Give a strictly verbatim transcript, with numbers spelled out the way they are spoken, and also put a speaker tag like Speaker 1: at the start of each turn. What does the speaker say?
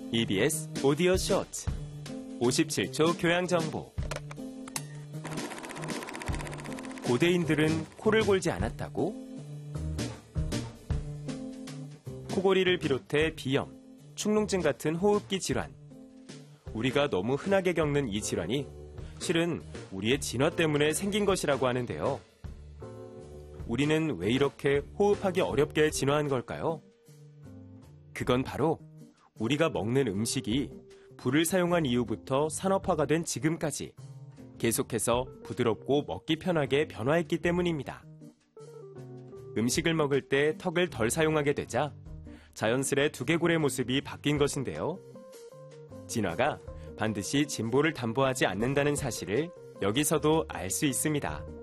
Speaker 1: 이비에스 오디오 쇼트 오십칠 초 교양정보. 고대인들은 코를 골지 않았다고? 코골이를 비롯해 비염, 축농증 같은 호흡기 질환. 우리가 너무 흔하게 겪는 이 질환이 실은 우리의 진화 때문에 생긴 것이라고 하는데요. 우리는 왜 이렇게 호흡하기 어렵게 진화한 걸까요? 그건 바로 우리가 먹는 음식이 불을 사용한 이후부터 산업화가 된 지금까지 계속해서 부드럽고 먹기 편하게 변화했기 때문입니다. 음식을 먹을 때 턱을 덜 사용하게 되자 자연스레 두개골의 모습이 바뀐 것인데요. 진화가 반드시 진보를 담보하지 않는다는 사실을 여기서도 알 수 있습니다.